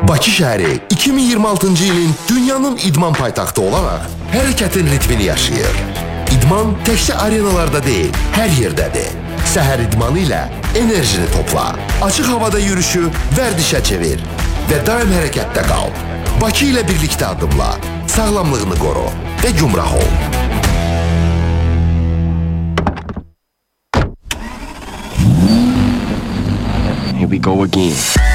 Bakı şəhəri 2026-cı ilin dünyanın idman paytaxtı olaraq hərəkətin ritmini yaşayır. İdman təkcə arenalarda deyil, hər yerdədir. Səhər idmanı ilə enerjini topla. Açıq havada yürüyüşü vərdişə çevir və daim hərəkətdə qal. Bakı ilə birlikdə addımla, sağlamlığını qoru və gümrah ol. Here we go again.